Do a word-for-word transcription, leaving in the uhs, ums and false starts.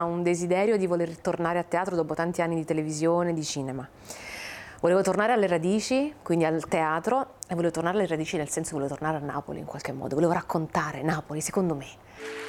un desiderio di voler tornare a teatro dopo tanti anni di televisione, di cinema. Volevo tornare alle radici, quindi al teatro, e volevo tornare alle radici nel senso che volevo tornare a Napoli in qualche modo, volevo raccontare Napoli, secondo me.